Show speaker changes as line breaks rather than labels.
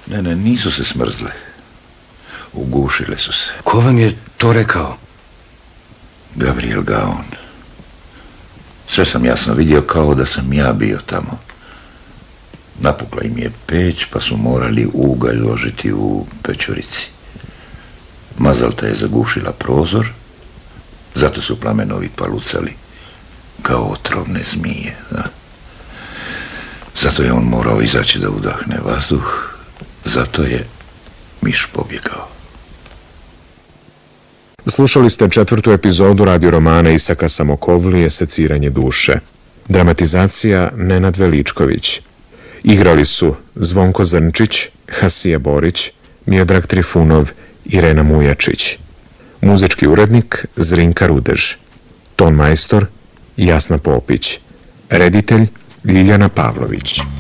Ne, nisu se smrzle. Ugušile su se.
Ko vam je to rekao?
Gabriel Gaon. Sve sam jasno vidio kao da sam ja bio tamo. Napukla im je peć, pa su morali ugalj ložiti u pećurici. Mazalta je zagušila prozor, zato su plamenovi palucali kao otrovne zmije. Da. Zato je on morao izaći da udahne vazduh, zato je miš pobjegao.
Slušali ste 4. epizodu radioromana Isaka Samokovlije Seciranje duše. Dramatizacija Nenad Veličković. Igrali su Zvonko Zrnčić, Hasija Borić, Miodrag Trifunov, Irena Mujačić. Muzički urednik Zrinka Rudež. Ton majstor Jasna Popić. Reditelj Ljiljana Pavlović.